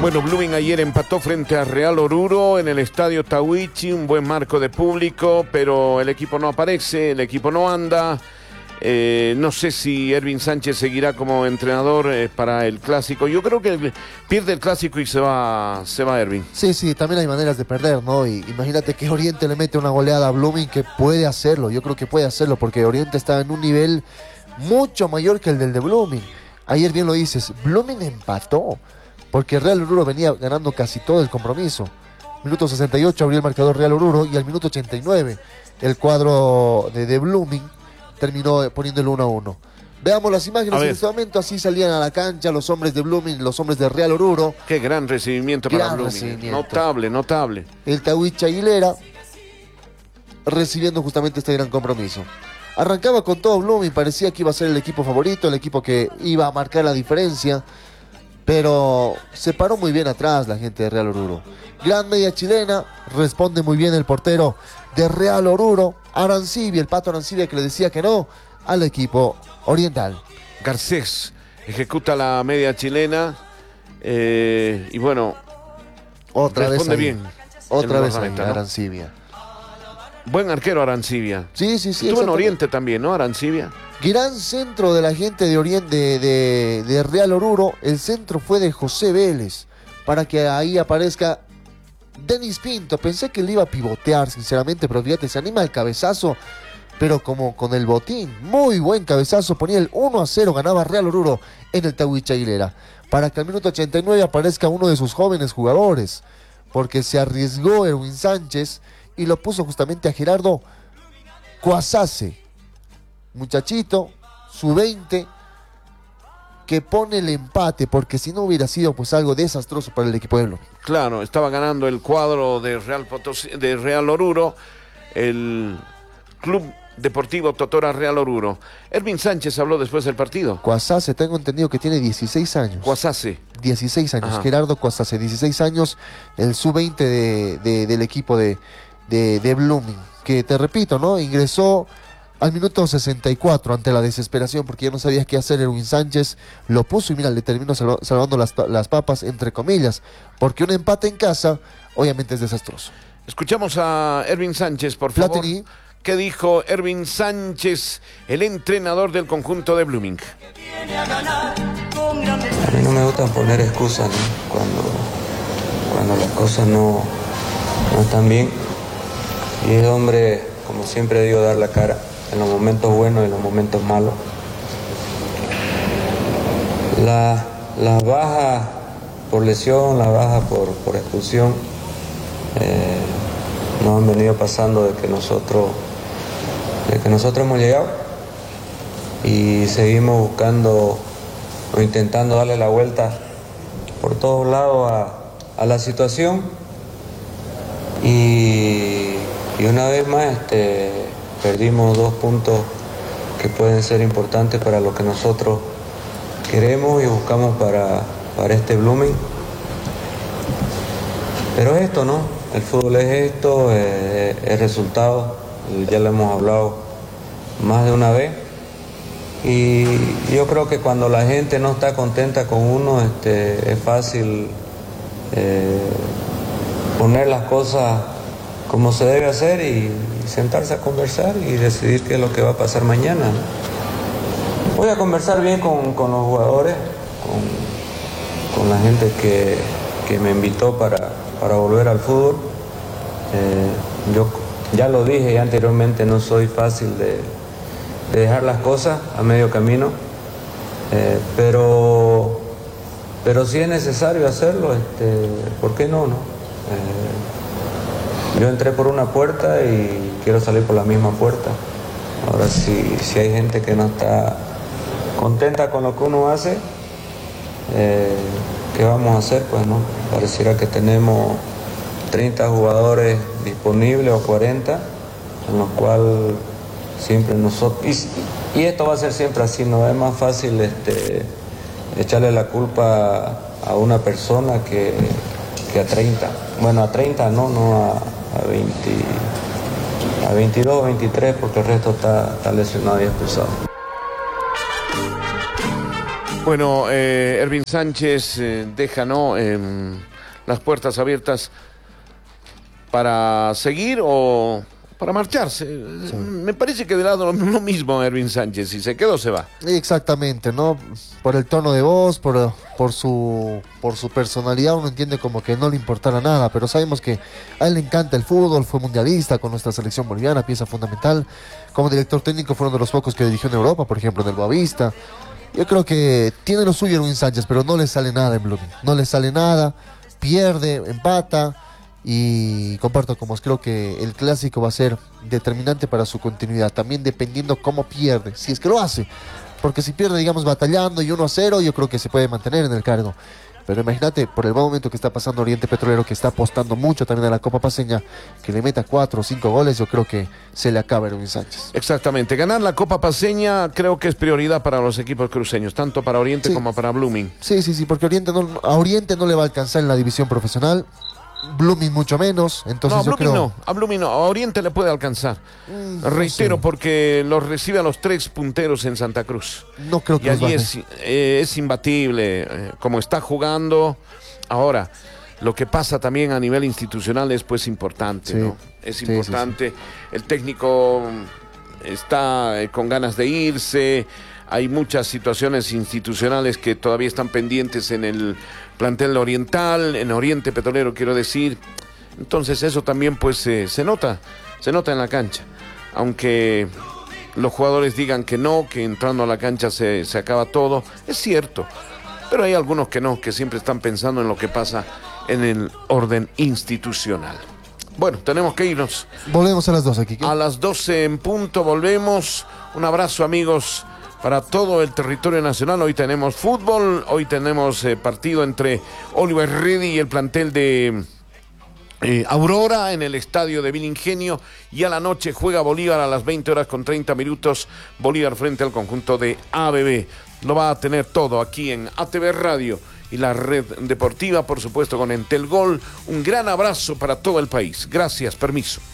Bueno, Blooming ayer empató frente a Real Oruro en el estadio Tahuichi, un buen marco de público, pero el equipo no aparece, el equipo no anda. No sé si Ervin Sánchez seguirá como entrenador para el clásico. Yo creo que pierde el clásico y se va Ervin. Sí, también hay maneras de perder, ¿no? Y imagínate que Oriente le mete una goleada a Blooming, que puede hacerlo. Yo creo que puede hacerlo porque Oriente está en un nivel mucho mayor que el del de Blooming. Ayer bien lo dices, Blooming empató porque Real Oruro venía ganando casi todo el compromiso. Minuto 68 abrió el marcador Real Oruro y al minuto 89 el cuadro de Blooming terminó poniendo el 1-1. Veamos las imágenes en este momento. Así salían a la cancha los hombres de Blooming, los hombres de Real Oruro. Qué gran recibimiento para Blooming. Notable. El Tahuichi Aguilera recibiendo justamente este gran compromiso. Arrancaba con todo Blooming, parecía que iba a ser el equipo favorito, el equipo que iba a marcar la diferencia, pero se paró muy bien atrás la gente de Real Oruro. Gran media chilena, responde muy bien el portero de Real Oruro, Arancibia, el Pato Arancibia, que le decía que no al equipo oriental. Garcés ejecuta la media chilena y bueno, otra responde vez ahí, bien. Otra vez ahí, Arancibia. Buen arquero Arancibia. Sí. Estuvo en Oriente también, ¿no, Arancibia? Gran centro de la gente de Oriente, de Real Oruro. El centro fue de José Vélez, para que ahí aparezca Denis Pinto. Pensé que le iba a pivotear, sinceramente, pero fíjate, se anima el cabezazo, pero como con el botín. Muy buen cabezazo, ponía el 1-0, ganaba Real Oruro en el Tahuichi Aguilera. Para que al minuto 89 aparezca uno de sus jóvenes jugadores, porque se arriesgó Erwin Sánchez y lo puso justamente a Gerardo Coazase, muchachito, sub-20, que pone el empate, porque si no hubiera sido pues algo desastroso para el equipo de Blooming. Claro, estaba ganando el cuadro de Real Potosí, de Real Oruro, el Club Deportivo Totora Real Oruro. Ervin Sánchez habló después del partido. Coazase, tengo entendido que tiene 16 años. Coazase. 16 años, Ajá. Gerardo Coazase, 16 años, el sub-20 del equipo de Blooming, que te repito, ¿no? Ingresó al minuto 64 ante la desesperación, porque ya no sabía qué hacer. Erwin Sánchez lo puso y mira, le terminó salvando las papas, entre comillas, porque un empate en casa obviamente es desastroso. Escuchamos a Ervin Sánchez, por favor. Platini. ¿Qué dijo Ervin Sánchez, el entrenador del conjunto de Blooming? A mí no me gusta poner excusas, ¿no? Cuando las cosas no están bien. Y es hombre, como siempre digo, dar la cara en los momentos buenos y en los momentos malos. Las bajas por lesión, las bajas por expulsión, nos han venido pasando de que nosotros hemos llegado y seguimos buscando o intentando darle la vuelta por todos lados a la situación. Y una vez más perdimos 2 puntos que pueden ser importantes para lo que nosotros queremos y buscamos para este Blooming. Pero es esto, ¿no? El fútbol es esto, es resultado, ya lo hemos hablado más de una vez. Y yo creo que cuando la gente no está contenta con uno, es fácil poner las cosas como se debe hacer y sentarse a conversar y decidir qué es lo que va a pasar mañana. Voy a conversar bien con los jugadores, con la gente que me invitó para volver al fútbol. Yo ya lo dije anteriormente, no soy fácil de dejar las cosas a medio camino, pero si es necesario hacerlo, ¿por qué no? Yo entré por una puerta y quiero salir por la misma puerta. Ahora, si hay gente que no está contenta con lo que uno hace, ¿qué vamos a hacer? Pues no, pareciera que tenemos 30 jugadores disponibles o 40, en los cuales siempre nosotros, y esto va a ser siempre así, no es más fácil echarle la culpa a una persona que a 30. Bueno, a 30 no a 20, a 22, 23, porque el resto está lesionado y expulsado. Bueno, Ervin Sánchez deja las puertas abiertas para seguir o para marcharse. Sí. Me parece que de lado lo mismo Ervin Sánchez, si se quedó se va. Exactamente, ¿no? Por el tono de voz, por su personalidad, uno entiende como que no le importara nada, pero sabemos que a él le encanta el fútbol, fue mundialista con nuestra selección boliviana, pieza fundamental. Como director técnico fueron de los pocos que dirigió en Europa, por ejemplo, en el Boavista. Yo creo que tiene lo suyo Ervin Sánchez, pero no le sale nada en Blooming. No le sale nada, pierde, empata. Y comparto como creo que el clásico va a ser determinante para su continuidad, también dependiendo cómo pierde, si es que lo hace, porque si pierde, digamos, batallando y 1-0, yo creo que se puede mantener en el cargo. Pero imagínate, por el buen momento que está pasando Oriente Petrolero, que está apostando mucho también a la Copa Paceña, que le meta 4 o 5 goles, yo creo que se le acaba a Ervin Sánchez. Exactamente, ganar la Copa Paceña creo que es prioridad para los equipos cruceños, tanto para Oriente como para Blooming. Sí, porque a Oriente no le va a alcanzar en la división profesional. Blooming mucho menos, entonces a Blooming no, a Oriente le puede alcanzar. Reitero, porque los recibe a los 3 punteros en Santa Cruz. No creo que y allí es imbatible, como está jugando. Ahora, lo que pasa también a nivel institucional es pues importante, ¿no? Es importante. Sí. El técnico está con ganas de irse. Hay muchas situaciones institucionales que todavía están pendientes en el plantel oriental, en Oriente Petrolero quiero decir. Entonces eso también pues se nota en la cancha. Aunque los jugadores digan que no, que entrando a la cancha se acaba todo, es cierto. Pero hay algunos que no, que siempre están pensando en lo que pasa en el orden institucional. Bueno, tenemos que irnos. Volvemos a las 12 aquí. A las 12 en punto volvemos. Un abrazo, amigos, para todo el territorio nacional. Hoy tenemos fútbol, hoy tenemos partido entre Oliver Ready y el plantel de Aurora en el estadio de Vilingenio, y a la noche juega Bolívar a las 20:30, Bolívar frente al conjunto de ABB. Lo va a tener todo aquí en ATV Radio y la red deportiva, por supuesto con Entel Gol. Un gran abrazo para todo el país. Gracias, permiso.